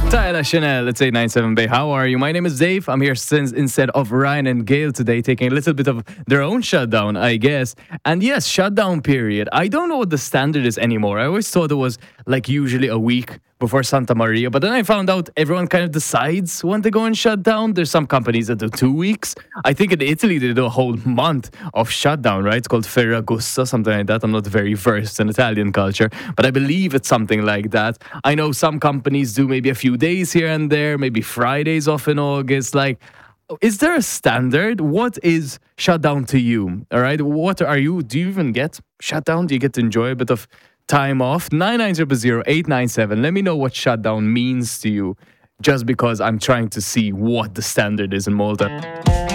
Tyler Chanel, it's 897 Bay. How are you? My name is Dave. I'm here since instead of Ryan and Gail today, taking a little bit of their own shutdown, I guess. And yes, shutdown period. I don't know what the standard is anymore. I always thought it was like usually a week before Santa Maria, but then I found out everyone kind of decides when to go and shut down. There's some companies that do 2 weeks. I think in Italy they do a whole month of shutdown, right? It's called Ferragosto, something like that. I'm not very versed in Italian culture, but I believe it's something like that. I know some companies do maybe a few days here and there, maybe Fridays off in August. Like, is there a standard? What is shutdown to you? All right. What are you? Do you even get shutdown? Do you get to enjoy a bit of time off? 9900897. Let me know what shutdown means to you, just because I'm trying to see what the standard is in Malta.